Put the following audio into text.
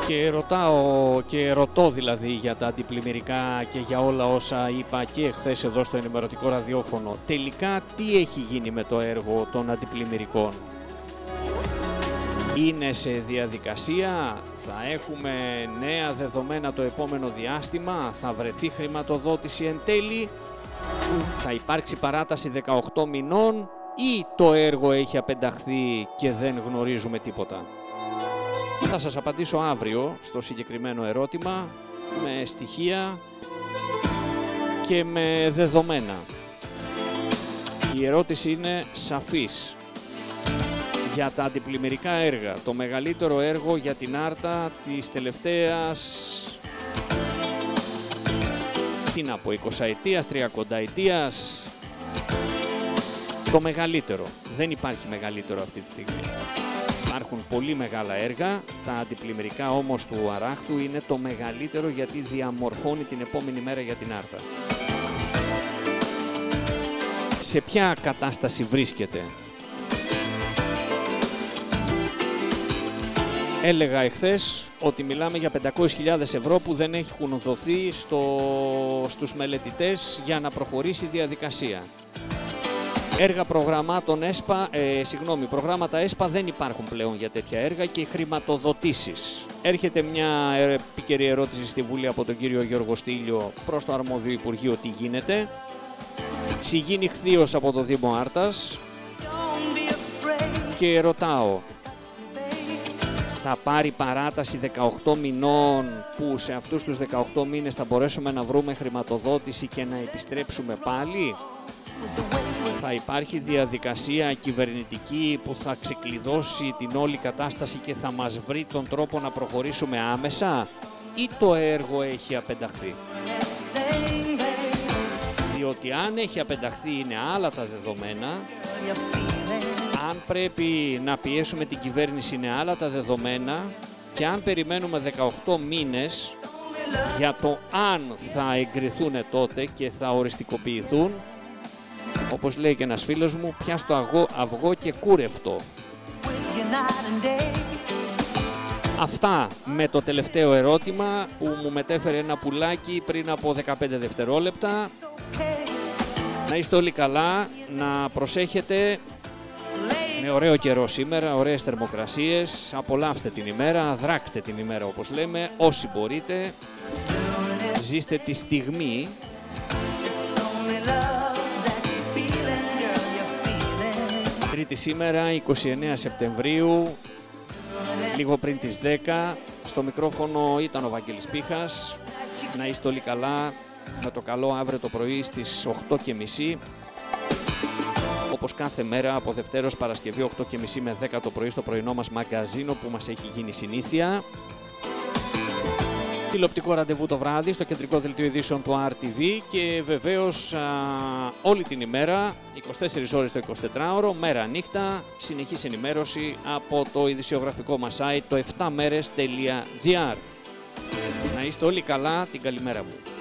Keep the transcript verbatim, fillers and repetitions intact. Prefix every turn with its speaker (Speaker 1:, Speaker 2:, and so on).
Speaker 1: Και ρωτάω και ρωτώ δηλαδή για τα αντιπλημμυρικά και για όλα όσα είπα και εχθές εδώ στο ενημερωτικό ραδιόφωνο. Τελικά τι έχει γίνει με το έργο των αντιπλημμυρικών? Είναι σε διαδικασία, θα έχουμε νέα δεδομένα το επόμενο διάστημα, θα βρεθεί χρηματοδότηση εν τέλει, θα υπάρξει παράταση δεκαοκτώ μηνών ή το έργο έχει απενταχθεί και δεν γνωρίζουμε τίποτα? Θα σας απαντήσω αύριο στο συγκεκριμένο ερώτημα με στοιχεία και με δεδομένα. Η ερώτηση είναι σαφής. Για τα αντιπλημμυρικά έργα, το μεγαλύτερο έργο για την Άρτα της τελευταίας, τι να πω, εικοσαετίας, τριακονταετίας, το μεγαλύτερο. Δεν υπάρχει μεγαλύτερο αυτή τη στιγμή. Υπάρχουν πολύ μεγάλα έργα, τα αντιπλημμυρικά όμως του Αράχθου είναι το μεγαλύτερο γιατί διαμορφώνει την επόμενη μέρα για την Άρτα. Σε ποια κατάσταση βρίσκεται? Έλεγα εχθές ότι μιλάμε για πεντακόσιες χιλιάδες ευρώ που δεν έχουν δοθεί στο, στους μελετητές για να προχωρήσει η διαδικασία. Έργα προγραμμάτων ΕΣΠΑ, ε, συγγνώμη, προγράμματα ΕΣΠΑ δεν υπάρχουν πλέον για τέτοια έργα και χρηματοδοτήσεις. Έρχεται μια επίκαιρη ερώτηση στη Βουλή από τον κύριο Γιώργο Στήλιο προς το αρμόδιο Υπουργείο τι γίνεται. Συγγίνει χθείος από το Δήμο Άρτας και ρωτάω, θα πάρει παράταση δεκαοκτώ μηνών που σε αυτούς τους δεκαοκτώ μήνες θα μπορέσουμε να βρούμε χρηματοδότηση και να επιστρέψουμε πάλι? Θα υπάρχει διαδικασία κυβερνητική που θα ξεκλειδώσει την όλη κατάσταση και θα μας βρει τον τρόπο να προχωρήσουμε άμεσα ή το έργο έχει απενταχθεί? Διότι αν έχει απενταχθεί είναι άλλα τα δεδομένα, αν πρέπει να πιέσουμε την κυβέρνηση είναι άλλα τα δεδομένα και αν περιμένουμε δεκαοκτώ μήνες για το αν θα εγκριθούν τότε και θα οριστικοποιηθούν, όπως λέει και ένας φίλος μου, πια στο αυγό, αυγό και κούρευτο. Αυτά με το τελευταίο ερώτημα που μου μετέφερε ένα πουλάκι πριν από δεκαπέντε δευτερόλεπτα. Να είστε όλοι καλά, να προσέχετε. Με ωραίο καιρό σήμερα, ωραίες θερμοκρασίες, απολαύστε την ημέρα, δράξτε την ημέρα όπως λέμε, όσοι μπορείτε. Ζήστε τη στιγμή. Τρίτη σήμερα, εικοστή ενάτη Σεπτεμβρίου, λίγο πριν τις δέκα. Στο μικρόφωνο ήταν ο Βαγγέλης Πίχας. Να είστε όλοι καλά, με το καλό αύριο το πρωί στις οκτώ και μισή. Όπως κάθε μέρα από Δευτέρα ως Παρασκευή οκτώ και μισή με δέκα το πρωί στο πρωινό μας μαγκαζίνο που μας έχει γίνει συνήθεια. Τηλεοπτικό ραντεβού το βράδυ στο κεντρικό δελτίο ειδήσεων του αρ τι βι και βεβαίως α, όλη την ημέρα, είκοσι τέσσερις ώρες το εικοσιτετράωρο, μέρα νύχτα, συνεχής ενημέρωση από το ειδησιογραφικό μας site το εφτά μέρες τελεία τζι άρ. Να είστε όλοι καλά, την καλημέρα μου.